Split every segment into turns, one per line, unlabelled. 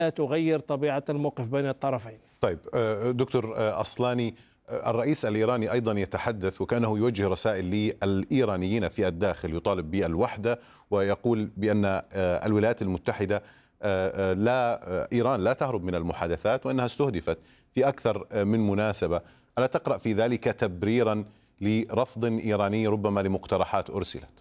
تغير طبيعة الموقف بين الطرفين.
طيب دكتور أصلاني، الرئيس الإيراني أيضا يتحدث وكأنه يوجه رسائل للإيرانيين في الداخل، يطالب بالوحدة ويقول بأن الولايات المتحدة إيران لا تهرب من المحادثات وأنها استهدفت في أكثر من مناسبة. ألا تقرأ في ذلك تبريرا لرفض إيراني ربما لمقترحات أرسلت؟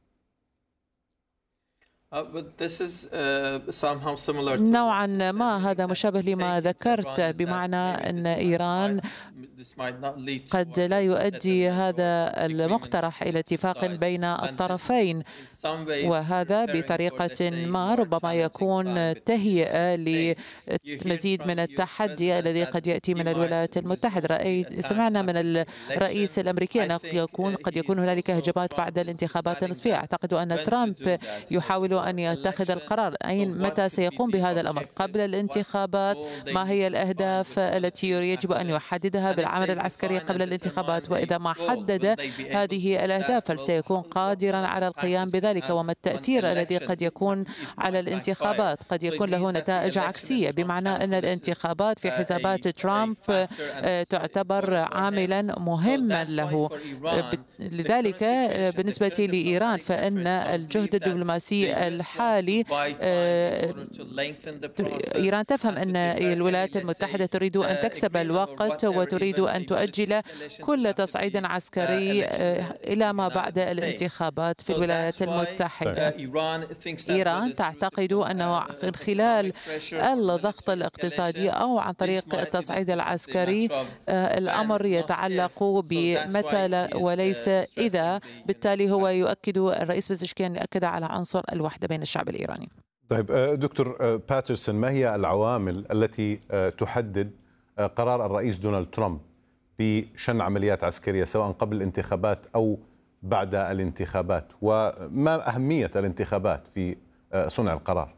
نوعا ما هذا مشابه لما ذكرت، بمعنى أن إيران قد لا يؤدي هذا المقترح إلى اتفاق بين الطرفين، وهذا بطريقة ما ربما يكون تهيئة لمزيد من التحدي الذي قد يأتي من الولايات المتحدة. سمعنا من الرئيس الأمريكي أنه قد يكون هنالك هجمات بعد الانتخابات النصفية. أعتقد أن ترامب يحاول أن يتخذ القرار. متى سيقوم بهذا الأمر؟ قبل الانتخابات؟ ما هي الأهداف التي يجب أن يحددها بالعمل العسكري قبل الانتخابات؟ وإذا ما حدد هذه الأهداف هل سيكون قادرا على القيام بذلك؟ وما التأثير الذي قد يكون على الانتخابات؟ قد يكون له نتائج عكسية، بمعنى أن الانتخابات في حسابات ترامب تعتبر عاملا مهما له. لذلك بالنسبة لإيران فإن الجهد الدبلوماسي الحالي، إيران تفهم أن الولايات المتحدة تريد أن تكسب الوقت وتريد أن تؤجل كل تصعيد عسكري إلى ما بعد الانتخابات في الولايات المتحدة. إيران تعتقد أنه من خلال الضغط الاقتصادي أو عن طريق التصعيد العسكري الأمر يتعلق بمتى وليس إذا. بالتالي هو يؤكد، الرئيس بزشكيان يؤكد على عنصر الوحدة بين الشعب الإيراني.
طيب دكتور باترسون، ما هي العوامل التي تحدد قرار الرئيس دونالد ترامب بشن عمليات عسكرية سواء قبل الانتخابات أو بعد الانتخابات، وما أهمية الانتخابات في صنع القرار؟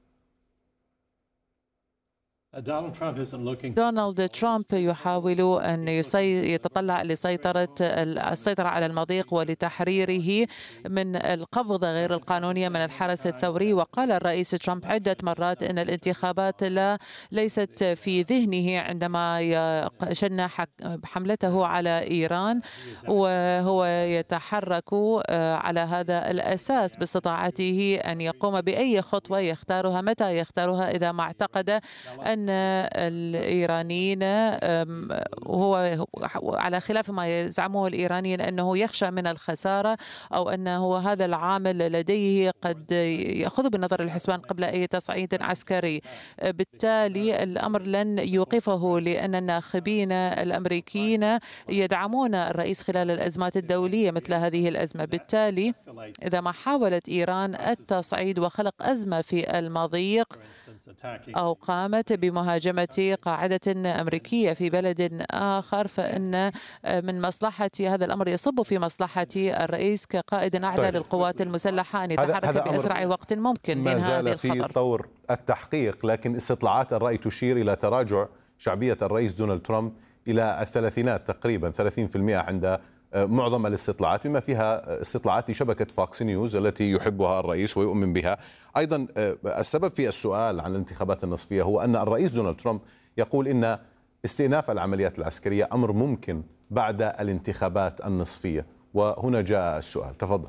دونالد ترامب يحاول أن يتطلع السيطرة على المضيق ولتحريره من القبضة غير القانونية من الحرس الثوري. وقال الرئيس ترامب عدة مرات أن الانتخابات ليست في ذهنه عندما شن حملته على إيران، وهو يتحرك على هذا الأساس باستطاعته أن يقوم بأي خطوة يختارها متى يختارها إذا ما اعتقد أن الإيرانيين، وهو على خلاف ما يزعمه الإيرانيين أنه يخشى من الخسارة أو أنه هذا العامل لديه قد يأخذ بنظر الحسبان قبل أي تصعيد عسكري. بالتالي الأمر لن يوقفه، لأن الناخبين الأمريكيين يدعمون الرئيس خلال الأزمات الدولية مثل هذه الأزمة. بالتالي إذا ما حاولت إيران التصعيد وخلق أزمة في المضيق أو قامت بمهاجمة قاعدة أمريكية في بلد آخر، فإن من مصلحة هذا الأمر يصب في مصلحة الرئيس كقائد أعلى للقوات المسلحة أن يتحرك بأسرع وقت ممكن من هذه الخطر. ما زال
في طور التحقيق، لكن استطلاعات الرأي تشير إلى تراجع شعبية الرئيس دونالد ترامب إلى الثلاثينات تقريبا 30% عند معظم الاستطلاعات، بما فيها استطلاعات لشبكة فوكس نيوز التي يحبها الرئيس ويؤمن بها. أيضا السبب في السؤال عن الانتخابات النصفية هو أن الرئيس دونالد ترامب يقول إن استئناف العمليات العسكرية أمر ممكن بعد الانتخابات النصفية، وهنا جاء السؤال. تفضل.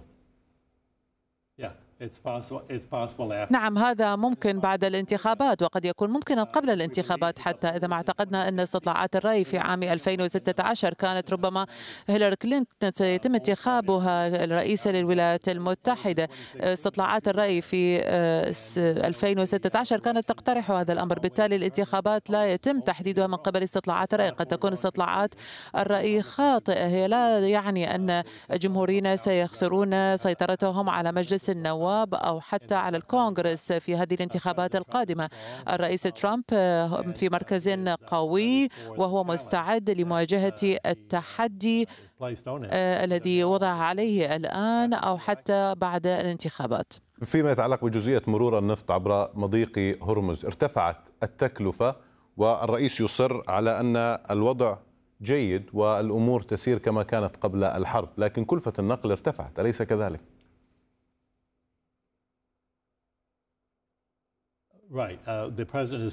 نعم، هذا ممكن بعد الانتخابات، وقد يكون ممكنا قبل الانتخابات حتى. إذا ما اعتقدنا أن استطلاعات الرأي في عام 2016 كانت ربما هيلاري كلينتون سيتم انتخابها الرئيسة للولايات المتحدة، استطلاعات الرأي في 2016 كانت تقترح هذا الأمر. بالتالي الانتخابات لا يتم تحديدها من قبل استطلاعات الرأي. قد تكون استطلاعات الرأي خاطئة، هي لا يعني أن الجمهوريين سيخسرون سيطرتهم على مجلس النواب أو حتى على الكونغرس في هذه الانتخابات القادمة. الرئيس ترامب في مركز قوي وهو مستعد لمواجهة التحدي الذي وضع عليه الآن أو حتى بعد الانتخابات.
فيما يتعلق بجزئية مرور النفط عبر مضيق هرمز، ارتفعت التكلفة والرئيس يصر على أن الوضع جيد والأمور تسير كما كانت قبل الحرب، لكن كلفة النقل ارتفعت، أليس كذلك؟
Right. The president has